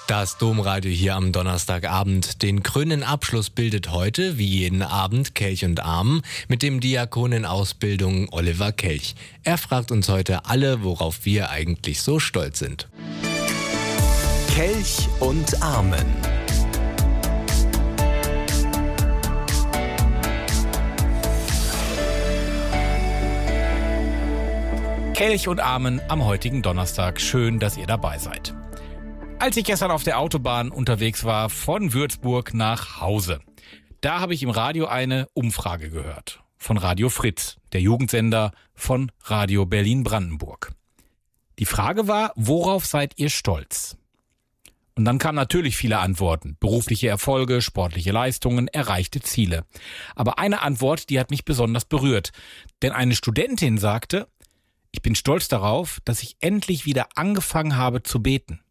Das Domradio hier am Donnerstagabend. Den krönenden Abschluss bildet heute, wie jeden Abend, Kelch und Amen mit dem Diakon in Ausbildung Oliver Kelch. Er fragt uns heute alle, worauf wir eigentlich so stolz sind. Kelch und Amen. Kelch und Amen am heutigen Donnerstag. Schön, dass ihr dabei seid. Als ich gestern auf der Autobahn unterwegs war von Würzburg nach Hause, da habe ich im Radio eine Umfrage gehört. Von Radio Fritz, der Jugendsender von Radio Berlin-Brandenburg. Die Frage war, worauf seid ihr stolz? Und dann kamen natürlich viele Antworten. Berufliche Erfolge, sportliche Leistungen, erreichte Ziele. Aber eine Antwort, die hat mich besonders berührt. Denn eine Studentin sagte, ich bin stolz darauf, dass ich endlich wieder angefangen habe zu beten.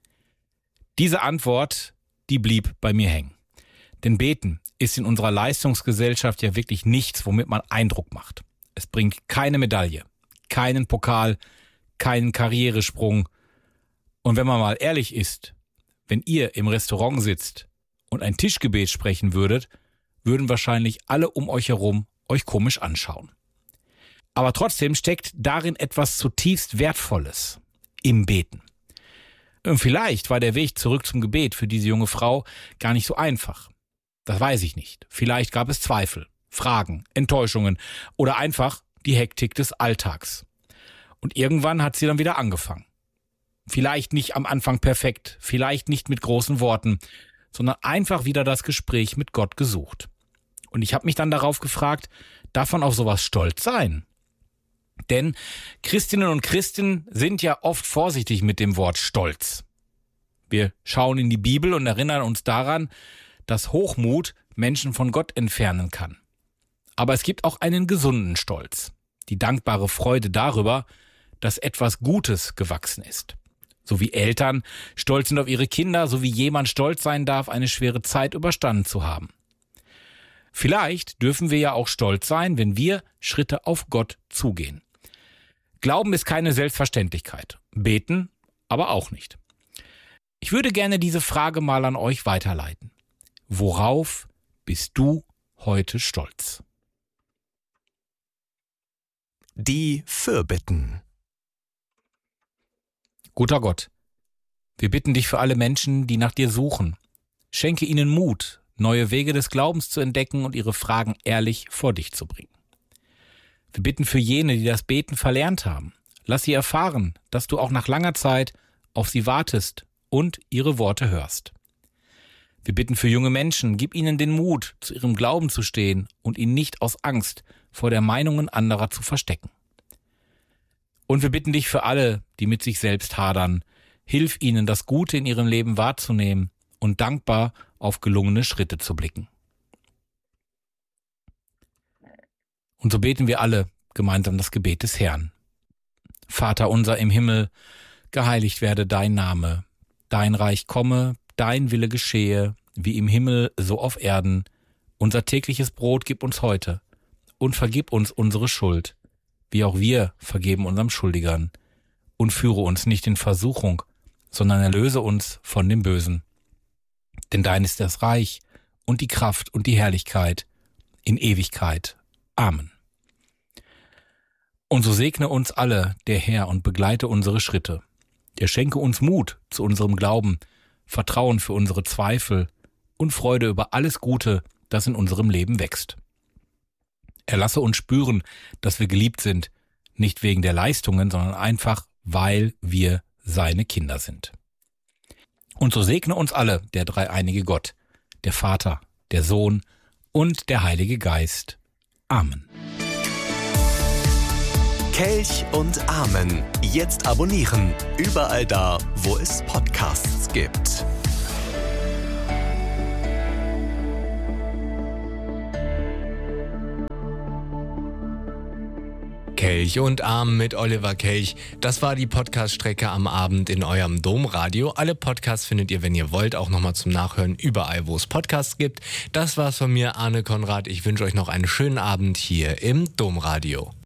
Diese Antwort, die blieb bei mir hängen. Denn Beten ist in unserer Leistungsgesellschaft ja wirklich nichts, womit man Eindruck macht. Es bringt keine Medaille, keinen Pokal, keinen Karrieresprung. Und wenn man mal ehrlich ist, wenn ihr im Restaurant sitzt und ein Tischgebet sprechen würdet, würden wahrscheinlich alle um euch herum euch komisch anschauen. Aber trotzdem steckt darin etwas zutiefst Wertvolles im Beten. Und vielleicht war der Weg zurück zum Gebet für diese junge Frau gar nicht so einfach. Das weiß ich nicht. Vielleicht gab es Zweifel, Fragen, Enttäuschungen oder einfach die Hektik des Alltags. Und irgendwann hat sie dann wieder angefangen. Vielleicht nicht am Anfang perfekt, vielleicht nicht mit großen Worten, sondern einfach wieder das Gespräch mit Gott gesucht. Und ich habe mich dann darauf gefragt, darf man auf sowas stolz sein? Denn Christinnen und Christen sind ja oft vorsichtig mit dem Wort Stolz. Wir schauen in die Bibel und erinnern uns daran, dass Hochmut Menschen von Gott entfernen kann. Aber es gibt auch einen gesunden Stolz, die dankbare Freude darüber, dass etwas Gutes gewachsen ist. So wie Eltern stolz sind auf ihre Kinder, so wie jemand stolz sein darf, eine schwere Zeit überstanden zu haben. Vielleicht dürfen wir ja auch stolz sein, wenn wir Schritte auf Gott zugehen. Glauben ist keine Selbstverständlichkeit. Beten aber auch nicht. Ich würde gerne diese Frage mal an euch weiterleiten. Worauf bist du heute stolz? Die Fürbitten. Guter Gott, wir bitten dich für alle Menschen, die nach dir suchen. Schenke ihnen Mut, neue Wege des Glaubens zu entdecken und ihre Fragen ehrlich vor dich zu bringen. Wir bitten für jene, die das Beten verlernt haben. Lass sie erfahren, dass du auch nach langer Zeit auf sie wartest und ihre Worte hörst. Wir bitten für junge Menschen, gib ihnen den Mut, zu ihrem Glauben zu stehen und ihn nicht aus Angst vor der Meinungen anderer zu verstecken. Und wir bitten dich für alle, die mit sich selbst hadern, hilf ihnen, das Gute in ihrem Leben wahrzunehmen und dankbar auf gelungene Schritte zu blicken. Und so beten wir alle gemeinsam das Gebet des Herrn. Vater unser im Himmel, geheiligt werde dein Name, dein Reich komme, dein Wille geschehe, wie im Himmel so auf Erden. Unser tägliches Brot gib uns heute und vergib uns unsere Schuld, wie auch wir vergeben unseren Schuldigern. Und führe uns nicht in Versuchung, sondern erlöse uns von dem Bösen. Denn dein ist das Reich und die Kraft und die Herrlichkeit in Ewigkeit. Amen. Und so segne uns alle der Herr und begleite unsere Schritte. Er schenke uns Mut zu unserem Glauben, Vertrauen für unsere Zweifel und Freude über alles Gute, das in unserem Leben wächst. Er lasse uns spüren, dass wir geliebt sind, nicht wegen der Leistungen, sondern einfach, weil wir seine Kinder sind. Und so segne uns alle der dreieinige Gott, der Vater, der Sohn und der Heilige Geist. Amen. Kelch und Amen. Jetzt abonnieren. Überall da, wo es Podcasts gibt. Kelch und Amen mit Oliver Kelch. Das war die Podcast-Strecke am Abend in eurem Domradio. Alle Podcasts findet ihr, wenn ihr wollt, auch nochmal zum Nachhören überall, wo es Podcasts gibt. Das war's von mir, Arne Konrad. Ich wünsche euch noch einen schönen Abend hier im Domradio.